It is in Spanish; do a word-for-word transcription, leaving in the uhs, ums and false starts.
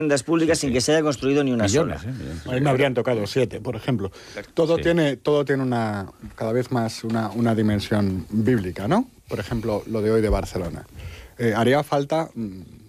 viviendas públicas sin que se haya construido ni una Millones, sola. ¿eh? Millones. A mí me habrían tocado siete, por ejemplo. Todo Sí. tiene, todo tiene una, cada vez más una, una dimensión bíblica, ¿no? Por ejemplo, lo de hoy de Barcelona. Eh, haría falta...